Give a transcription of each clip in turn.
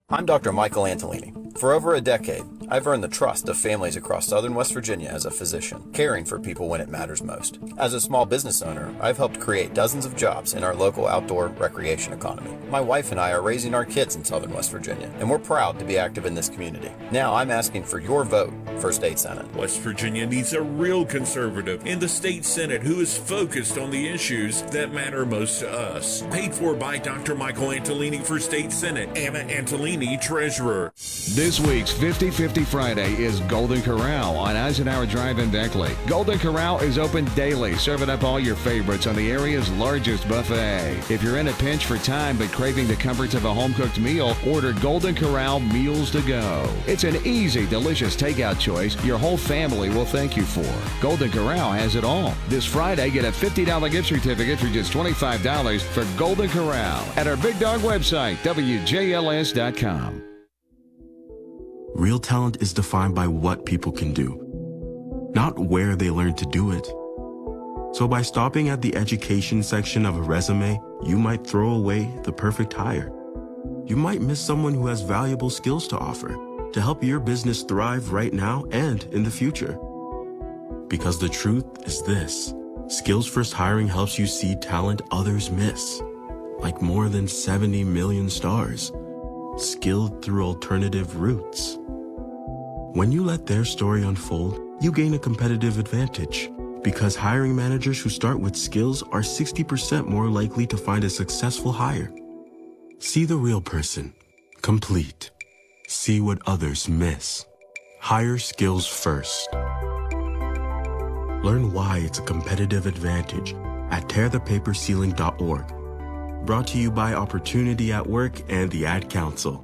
I'm Dr. Michael Antolini. For over a decade, I've earned the trust of families across southern West Virginia as a physician, caring for people when it matters most. As a small business owner, I've helped create dozens of jobs in our local outdoor recreation economy. My wife and I are raising our kids in southern West Virginia, and we're proud to be active in this community. Now I'm asking for your vote for State Senate. West Virginia needs a real conservative in the State Senate who is focused on the issues that matter most to us. Paid for by Dr. Michael Antolini for State Senate. Anna Antolini, Treasurer. This week's 50-50 Friday is Golden Corral on Eisenhower Drive in Beckley. Golden Corral is open daily, serving up all your favorites on the area's largest buffet. If you're in a pinch for time but craving the comforts of a home-cooked meal, order Golden Corral Meals to Go. It's an easy, delicious takeout choice your whole family will thank you for. Golden Corral has it all. This Friday, get a $50 gift certificate for just $25 for Golden Corral at our Big Dog website, WJLS.com. Real talent is defined by what people can do, not where they learn to do it. So by stopping at the education section of a resume, you might throw away the perfect hire. You might miss someone who has valuable skills to offer to help your business thrive right now and in the future. Because the truth is this: Skills First Hiring helps you see talent others miss, like more than 70 million stars, skilled through alternative routes. When you let their story unfold, you gain a competitive advantage, because hiring managers who start with skills are 60% more likely to find a successful hire. See the real person, complete. See what others miss. Hire skills first. Learn why it's a competitive advantage at tearthepaperceiling.org. Brought to you by Opportunity at Work and the Ad Council.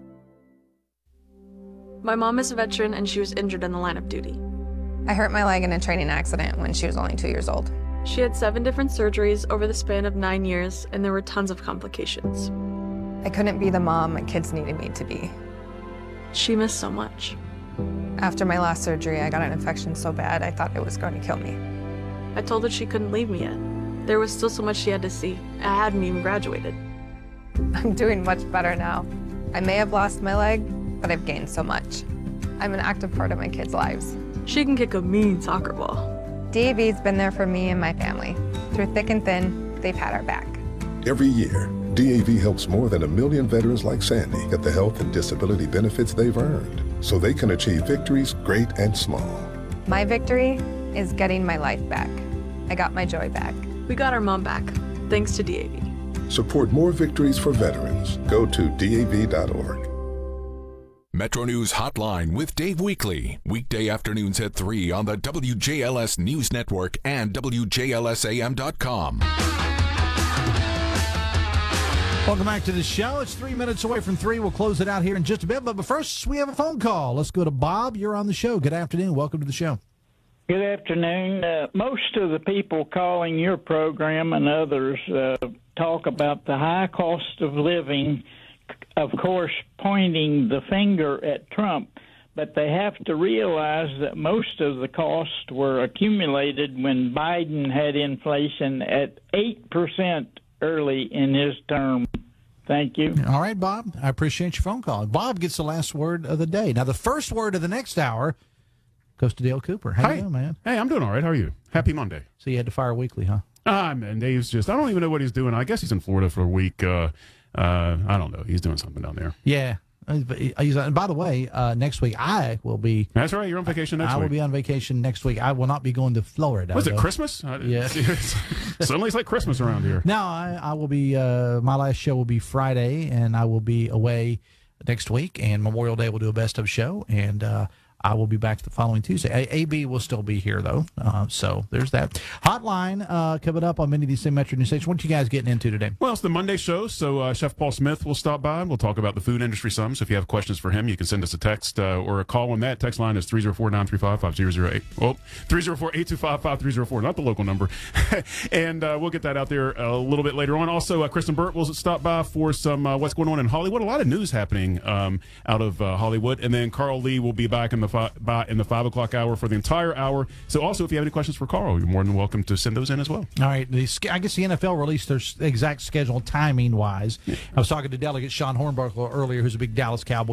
My mom is a veteran and she was injured in the line of duty. I hurt my leg in a training accident when she was only 2 years old. She had 7 different surgeries over the span of 9 years, and there were tons of complications. I couldn't be the mom my kids needed me to be. She missed so much. After my last surgery, I got an infection so bad I thought it was going to kill me. I told her she couldn't leave me yet. There was still so much she had to see. I hadn't even graduated. I'm doing much better now. I may have lost my leg, but I've gained so much. I'm an active part of my kids' lives. She can kick a mean soccer ball. DAV's been there for me and my family. Through thick and thin, they've had our back. Every year, DAV helps more than 1 million veterans like Sandy get the health and disability benefits they've earned, so they can achieve victories great and small. My victory is getting my life back. I got my joy back. We got our mom back, thanks to DAV. Support more victories for veterans. Go to DAV.org. Metro News Hotline with Dave Weekley. Weekday afternoons at 3 on the WJLS News Network and WJLSAM.com. Welcome back to the show. It's 3 minutes away from 3. We'll close it out here in just a bit. But first, we have a phone call. Let's go to Bob. You're on the show. Good afternoon. Welcome to the show. Good afternoon. Most of the people calling your program and others talk about the high cost of living, of course, pointing the finger at Trump, but they have to realize that most of the costs were accumulated when Biden had inflation at 8% early in his term. Thank you. All right, Bob. I appreciate your phone call. Bob gets the last word of the day. Now, the first word of the next hour goes to Dale Cooper. How you doing, man? Hey, I'm doing all right. How are you? Happy Monday. So you had to fire Weekly, huh? Man, Dave's just, I don't even know what he's doing. I guess he's in Florida for a week. I don't know. He's doing something down there. Yeah. And by the way, next week I will be. That's right. You're on vacation next week. I will be on vacation next week. I will not be going to Florida. Was it Christmas? Yeah. Suddenly it's like Christmas around here. No, I will be. My last show will be Friday, and I will be away next week. And Memorial Day we'll do a best of show, and I will be back the following Tuesday. AB will still be here, though. So there's that. Hotline coming up on many of these same Metro News stations. What are you guys getting into today? Well, it's the Monday show, so Chef Paul Smith will stop by, and we'll talk about the food industry some. So if you have questions for him, you can send us a text or a call on that. Text line is 304-935-5008. Well, 304-825-5304, not the local number. And we'll get that out there a little bit later on. Also, Kristen Burt will stop by for some what's going on in Hollywood. A lot of news happening out of Hollywood. And then Carl Lee will be back in the 5 o'clock hour for the entire hour. So also, if you have any questions for Carl, you're more than welcome to send those in as well. All right. I guess the NFL released their exact schedule timing-wise. I was talking to Delegate Sean Hornbuckle earlier, who's a big Dallas Cowboy